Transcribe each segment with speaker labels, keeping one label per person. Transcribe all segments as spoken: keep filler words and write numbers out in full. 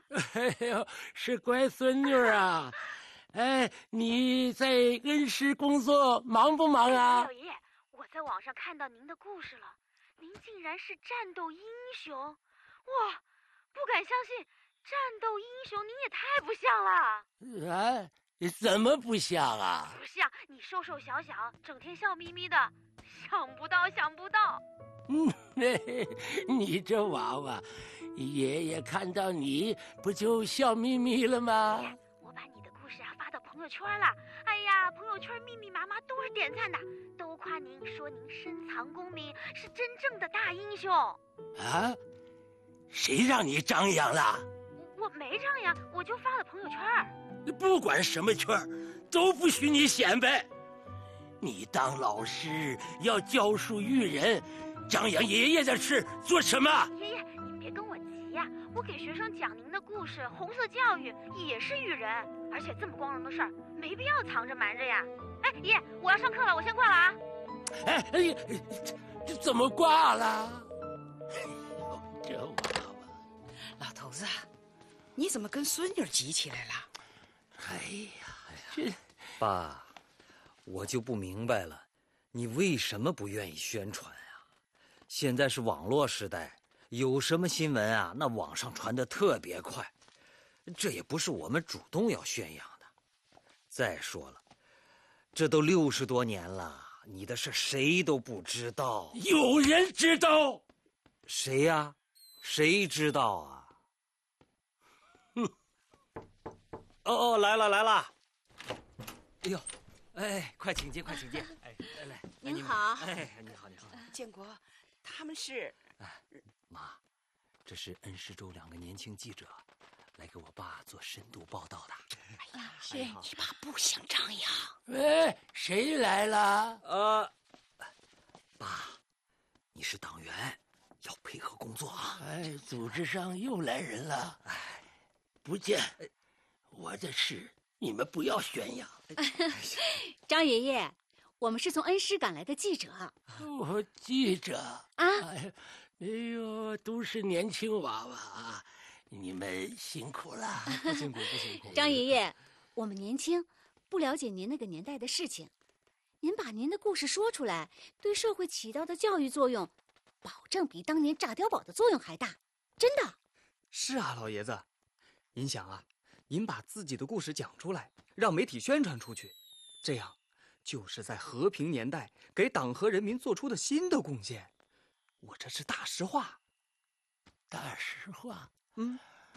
Speaker 1: 哎呦，是乖孙女啊！哎，你在恩施工作忙不忙啊？
Speaker 2: 老爷爷，我在网上看到您的故事了，您竟然是战斗英雄！哇，不敢相信，战斗英雄您也太不像了！
Speaker 1: 啊，怎么不像啊？
Speaker 2: 不像，你瘦瘦小小，整天笑眯眯的，想不到，想不到。
Speaker 1: 嗯，你这娃娃，爷爷看到你不就笑眯眯了吗？
Speaker 2: 我把你的故事啊发到朋友圈了，哎呀，朋友圈密密麻麻都是点赞的，都夸您，说您深藏功名，是真正的大英雄。
Speaker 1: 啊？谁让你张扬了？
Speaker 2: 我没张扬，我就发了朋友圈。
Speaker 1: 不管什么圈，都不许你显摆。你当老师要教书育人，张扬爷爷的事做什么？
Speaker 2: 爷爷，您别跟我急呀、啊，我给学生讲您的故事，红色教育也是育人，而且这么光荣的事儿，没必要藏着瞒着呀。哎，爷爷，我要上课了，我先挂了啊。
Speaker 1: 哎哎，这这怎么挂了？哎呦，这娃娃，
Speaker 3: 老头子，你怎么跟孙女急起来了？
Speaker 1: 哎呀，这
Speaker 4: 爸，我就不明白了，你为什么不愿意宣传啊？现在是网络时代，有什么新闻啊，那网上传得特别快，这也不是我们主动要宣扬的。再说了，这都六十多年了，你的事谁都不知道。
Speaker 1: 有人知道？
Speaker 4: 谁呀、啊？谁知道啊？哼！哦哦，来了来了！哎呦，哎，快请进，快请进！哎，来来，
Speaker 3: 您好。
Speaker 4: 哎，你好，你好。
Speaker 3: 建国，他们是……
Speaker 4: 哎，妈，这是恩施州两个年轻记者，来给我爸做深度报道的。
Speaker 3: 哎呀，是你爸不想张扬。
Speaker 1: 哎，谁来了？
Speaker 4: 呃，爸，你是党员，要配合工作啊。
Speaker 1: 哎，组织上又来人了。哎，不见，我的事你们不要宣扬。
Speaker 5: 张爷爷，我们是从恩施赶来的记者。
Speaker 1: 我记者
Speaker 5: 啊，
Speaker 1: 哎，哎呦，都是年轻娃娃啊，你们辛苦了。
Speaker 4: 不辛苦，不辛苦。
Speaker 5: 张爷爷，我们年轻，不了解您那个年代的事情，您把您的故事说出来，对社会起到的教育作用，保证比当年炸碉堡的作用还大，真的。
Speaker 6: 是啊，老爷子，您想啊，您把自己的故事讲出来，让媒体宣传出去，这样就是在和平年代给党和人民做出的新的贡献。我这是大实话。
Speaker 1: 大实话？
Speaker 6: 嗯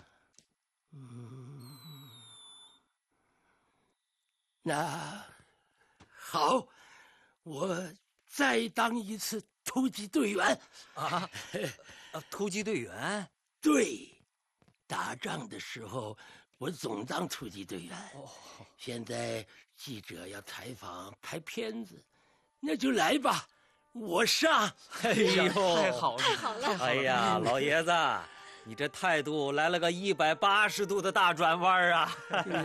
Speaker 1: 嗯，那好，我再当一次突击队员
Speaker 4: 啊！啊，突击队员？
Speaker 1: 对，打仗的时候我总当突击队员。哦，现在记者要采访拍片子，那就来吧，我上。
Speaker 4: 哎呦，
Speaker 6: 太好了，
Speaker 5: 太好了！
Speaker 4: 哎呀，老爷子，你这态度来了个一百八十度的大转弯啊！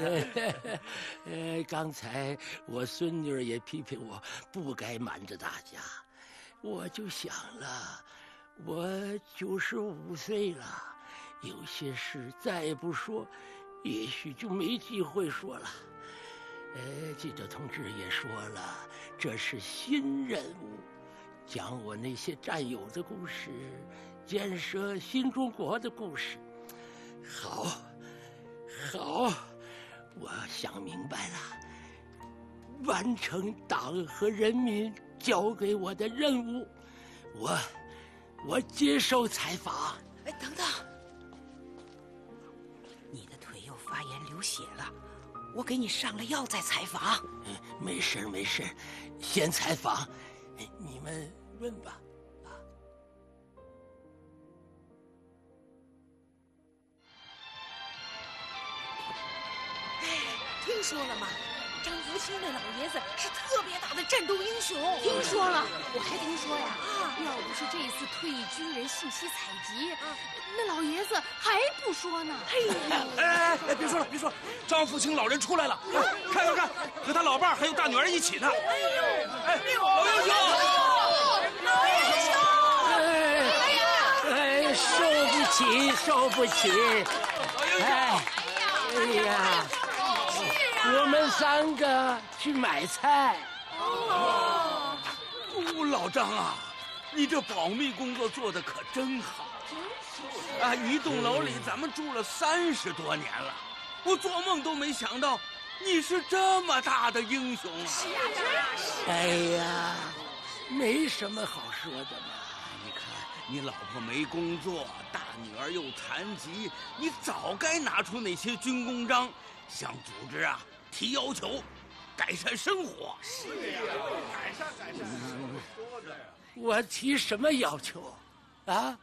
Speaker 1: 呃，刚才我孙女也批评我不该瞒着大家，我就想了，我九十五岁了，有些事再也不说，也许就没机会说了。呃，记者同志也说了，这是新任务，讲我那些战友的故事，建设新中国的故事。好，好，我想明白了，完成党和人民交给我的任务，我我接受采访。
Speaker 3: 哎，等等，你的腿又发炎流血了，我给你上了药再采访。
Speaker 1: 没事没事，先采访，你们问吧。
Speaker 3: 听说了吗？张福清那老爷子是特别大的战斗英雄。
Speaker 5: 听说了，我还听说呀，啊，要不是这次退役军人信息采集，啊，那老爷子还不说呢。
Speaker 7: 哎哎哎，别说了，别说了，张福清老人出来了，看看看，和他老伴还有大女儿一起呢。哎呦，哎，老英雄，
Speaker 3: 老英雄，
Speaker 1: 哎呀，哎，受不起，受不起。 哎，哎呀，我们三个去买菜。
Speaker 7: 哦，老张啊，你这保密工作做得可真好啊！一栋楼里咱们住了三十多年了，我做梦都没想到你是这么大的英雄啊！
Speaker 3: 是啊，是。
Speaker 1: 哎呀，没什么好说的嘛。
Speaker 7: 你看，你老婆没工作，大女儿又残疾，你早该拿出那些军功章，向组织啊提要求，改善生活。
Speaker 8: 是呀，改善改善，说的呀。
Speaker 1: 我提什么要求啊？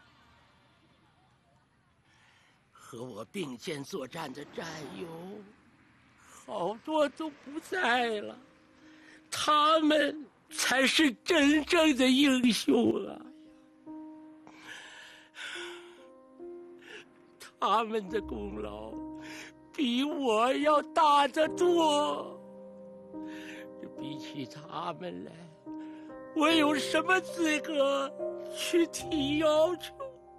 Speaker 1: 和我并肩作战的战友，好多都不在了，他们才是真正的英雄啊！他们的功劳比我要大得多。比起他们来，我有什么资格去提要求？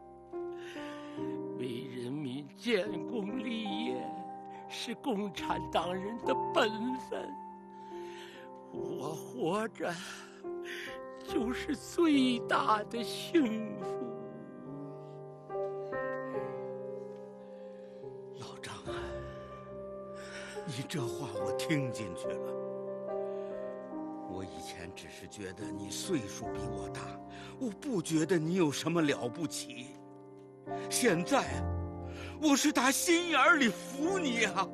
Speaker 1: 为人民建功立业是共产党人的本分，我活着就是最大的幸福。
Speaker 7: 老张啊，你这话我听进去了。我以前只是觉得你岁数比我大，我不觉得你有什么了不起。现在，我是打心眼里服你啊！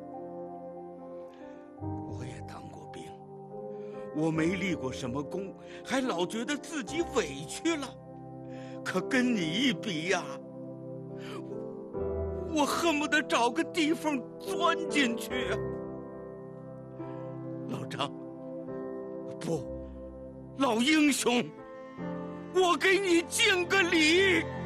Speaker 7: 我也当过兵，我没立过什么功，还老觉得自己委屈了。可跟你一比呀，我恨不得找个地方钻进去啊！老张，不，老英雄，我给你敬个礼。